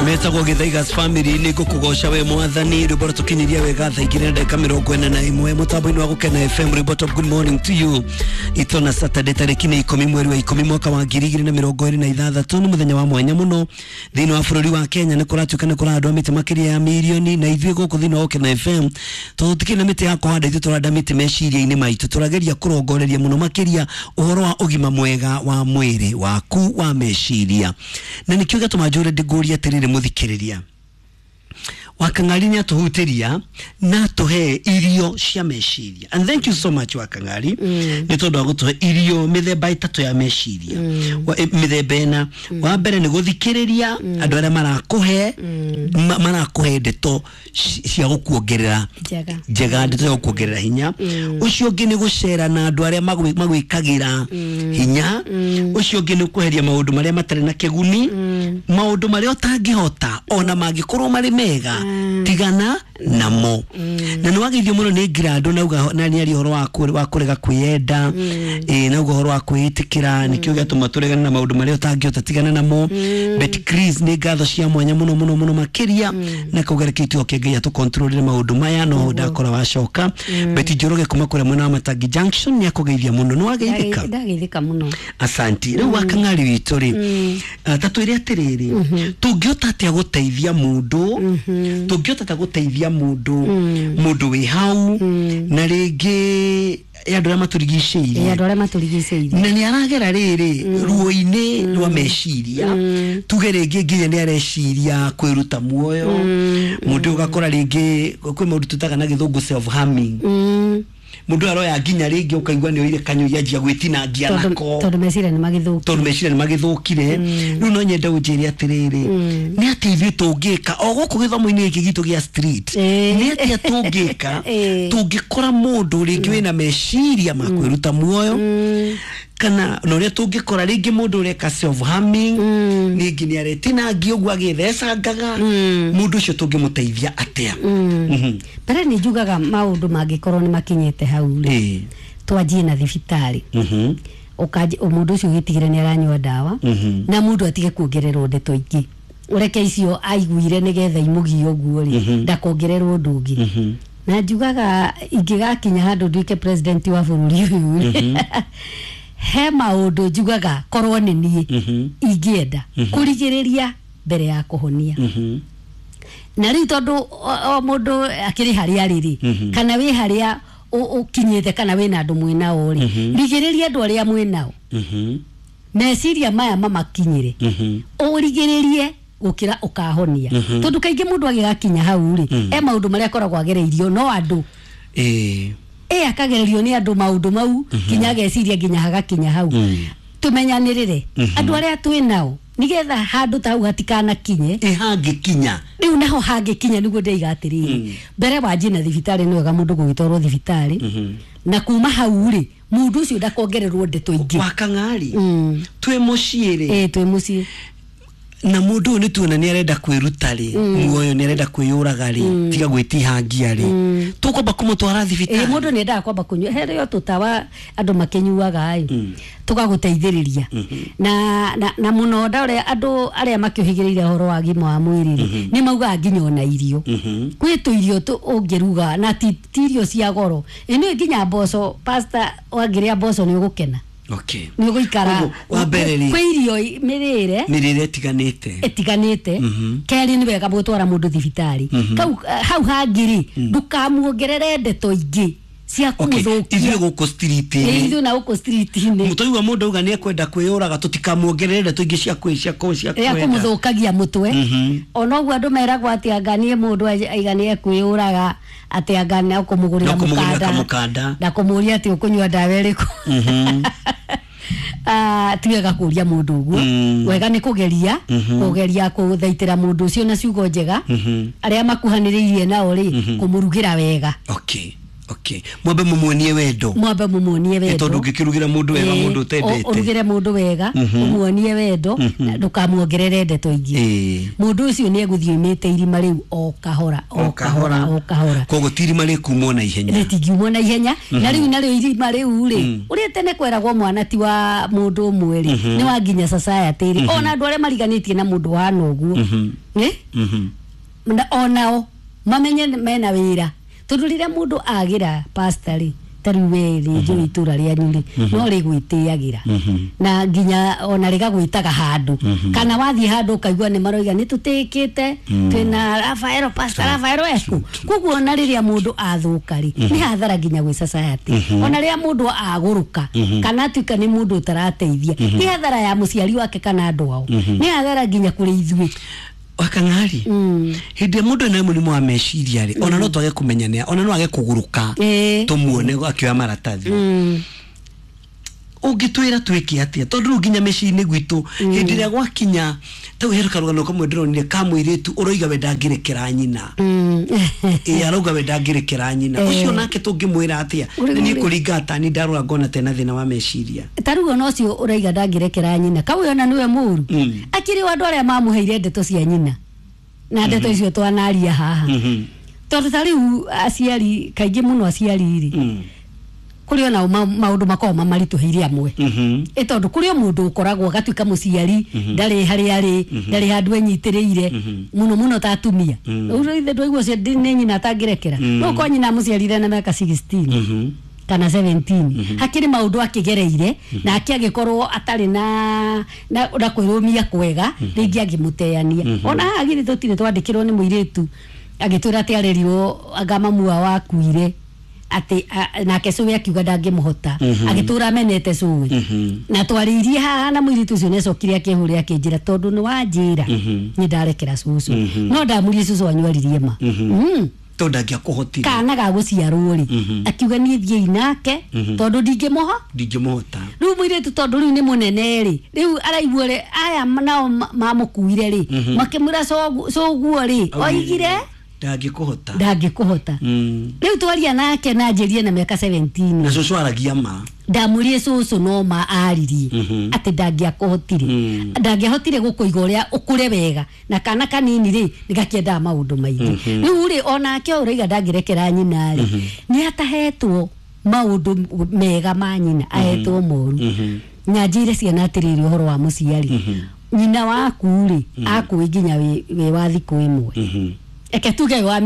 Meta kwa Githaigas family ni kukugosha we mwathani ribora tukiniria wega tha igire ndeka 41 mutambo-ini wa Gukena FM report of good morning to you. Itona Saturday tariki ni 10 mweri wa 10 mwaka wa 2026 ni muthenya wa mwanya muno thini wa bururi wa Kenya ni kuratuka ni kurandwa miti makiria ya milioni na ithwe guku thini wa Gukena FM tutikina miti ya kuhanda ithu turanda miti meciria-ini maitu turageria kurongoreria muno makiria uhoro wa ugima mwega wa mwiri waku wa meciria na nikio gatumajure ndiguria tirire muthikiriria Wakangari ni atuhutiria na tuhe irio cia meciria. And thank you so much Wakangari. Ni tondu wa gutuhe irio mithemba itatu ya meciria. Mithemba ena wa mbere ni guthikiriria andu aria marakuhe ndeto cia gukuongerera njega ndeto cia gukuongerera hinya. Ucio ungi ni gucera na andu aria magwikagira hinya. Ucio ungi ni kuheria maundu maria matari na kiguni, maundu maria utangihota ona mangikorwo mari mega tigana namo. Na niwagithio muno ni grado nauga nani ari horo wa kurega kwiyenda nauga horo wa kwitikira nikio gatuma turegana na maundu maria utangihota tigana namo. Betty Chris ni gatho cia mwanya muno makiria na kugerekitio kengea tu control maundu maya no ndakora wacoka. Betty Njoroge kuma kure mwena wa Matangi Junction ni akugeithia muno niwageithika ndageithika muno asanti riu Wakangari witu ri tatwire atiriri tungiota atia guteithia mundu tungiota ta guteithia mundu wi hau na ringi andu aria maturigiceirie na ni aragera riri ruo-ini rwa meciria tuge ringi nginya ni areciria kwiruta muoyo mundu ugakora ringi kwi maundu tutaga na githungu self harming mundu aroya nginya ringi ukaigwa ni oire kanyo yanjia gwitinangia nako tondu meciria ni magithukire riu no nyenda unjiri atiriri ni ati ithu tungika o guku githomo-ini giki gitu gia street ni ati tungika tungikora mundu ringi wina meciria ma kwiruta muoyo kana no ria tungikora ringi mundu ureka self harming ringi ni aretinangia uguo agithecanga mundu ucio tungimuteithia atia pero ni njugaga maundu mangikorwo ni makinyete hau ri twanjie na thibitari ukaje mundu ucio gitigire ni aranyua dawa na mundu atige kuongererwo ndeto ingi ureke icio aiguire nigetha imugie uguo ri ndakongererwo ndungi na njugaga ingigakinya handu nduike president wa bururi uyu he maundu njugaga korwo ni nie ingienda kurigiriria mbere ya kuhonia na riu tondu o mundu akiri haria riri kana wi haria ukinyete kana wina andu mwina ori rigiriria andu aria mwinao meciria maya mamakinyire urigiririe gukira ukahonia tondu kaingi mundu agigakinya hau ri maundu maria koragwo agereirio no andu akagererio ni andu maundu mau kinya geciria nginya hagakinya hau tumenyanirire andu aria twinao nigetha handu ta hau hatikana kinye hangikinya riu naho hangikinya niguo ndeigatiriri mbere wanjie na thibitari ni wega mundu gugitwarwo thibitari na kuma hau ri mundu ucio ndakongererwo ndeto ingi Wakangari twi mucii ri twi mucii na mundu ni tuona ni arenda kwiruta ri muoyo ni arenda kwiyuraga ri tiga gwitihangia ri tukomba kumutwara thibitari mundu ni endaga kwamba kunyua herio tutawa andu makenyuaga ayu tugaguteithiriria na muno ndore andu aria makiohigireire horo wa gima wa mwiri ni mauga nginya ona irio kwitu irio tu ungiruga na tirio cia goro ene nginya mboco pastor wangiria mboco ni ugukena okay ni guikara wa bereri kwi irio mirire tiganite keri ni wega gutwara mundu thibitari hau hangiri ndukamuongerere ndeto ingi cia kumuthukia ithuĩ gũkũ street ithuĩ na gũkũ street ni mũtũigua mũndũ uga ni ekwenda kwĩyũraga tũtikamuongerere ndeto ingĩ cia kwenda kumuthukagia mutwe ona ũguo andũ meragwo ati anganie mundu aiganie kwĩyũraga ati angania ukumugurira mukanda na kumuria ati ukunywa dawa iriku tiwega kuria mundu uguo wega ni kugeria kuthaitira mundu ucio na ciugo njega aria makuhaniriirie nao ri kumurugira wega okay Okay, mwambe mumuonie wendo. Mwambe mumuonie wendo. Tondu ngikirugira mundu wega mundu utendete. Urugire mundu wega, umuonie wendo, na ndukamuongerere ndeto ingi. Mundu ucio ni eguthie imite irima riu o kahora. Kogo tirima rikumwo na ihenya. Ritingumwo na ihenya, na riu nario irima riu ri. Uri tene kweragwo mwana ti wa mundu umwe ri, ni wa nginya society ri. Ona andu aria mariganitie na mundu wa noguo. Onao mamenye mena wira. Tondu rira mundu agira pastor ri tariwe ri njo itura ria nyuri no ri gwitiagira na nginya ona riga gwitaga handu kana wathi handu kaigwa ni maroiga ni tutikite twina Rafael pastor Rafael esku kuguo na riria mundu athuka ri ni hathara nginya gwi society ona riria mundu aguruka kana tuika ni mundu utarateithia ni hathara ya muciari wake kana andu ao ni hathara nginya kuri ithui wakangari hinde mundu na muri mwa meciria ri ona no twage kumenyana ona no age kuguruka tumuone akioya maratathi ungitwira twiki atia tondu nginya meciini gwitu hindi ria gwakinya tau heruka rugano kamwe ndironire kamwiritu uroiga we ndangirekera nyina arauga we ndangirekera nyina ucio nake tungimwira atia ni kuringa tani ndarura ngona tena thina wa meciria tarugo no cio uroiga ndangirekera nyina kawe ona niwe muru akiri wandu aria mamuheire ndeto cia nyina na ndeto icio twanaria haha tondu tariu aciari kaingi muno aciari ri kuri ona maundu makoma marituheire amwe tondu kuri mundu ukoragwo gatuika muciari ndari hari ari ndari handu enyitiriire muno tatumia urithe ndwaigwo cia ndini na tangirekera no ko nyina muciarire na miaka 16 kana 17 hakiri maundu akigereire na akiagikorwo atari na kwirumia kwega ringi agimuteania ona agiri tutire twandikirwo ni muiritu agitura ati arerirwo agamamua wakuire ati na kesuwe akiuga ndangimuhota agitura menete suwe na twaririe haha na muiritu ucio necokire akihuri akinjira tondu ni wanjira ni ndarekera susu no ndamurie susu anyuaririe ma tondu ngiakuhotire kana ga guciarwo ri akiuga ni thie inake tondu ndingimuhota riu muiritu tondu riu ni munene ri riu araigua ri aya nao mamukuire ri makimura soguo ri oigire ndangikuhota riu twaria nake na njirie na miaka 17 na susu aragia ma ndamurie susu no ma aririe ati ndangiahotire gukuiga uria ukure wega na kana kanini ri nigakienda maundu maingi riu ri ona ke uriga ndangirekera nyina ri ni atahetwo maundu mega ma nyina ahetwo moru nyanjire ciana atiriri uhoro wa muciari nyina waku ri akuinginya we wa thiku imwe eke tuge wa